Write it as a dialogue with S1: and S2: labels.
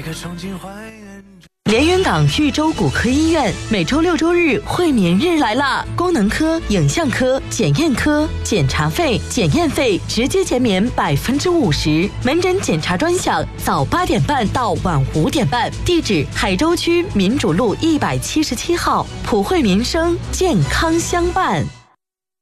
S1: 连云港豫州骨科医院每周6、周日会眠日来啦！功能科、影像科、检验科检查费、检验费直接减免50%，门诊检查专享，早8点半到晚5点半。地址：海州区民主路177号，普惠民生，健康相伴。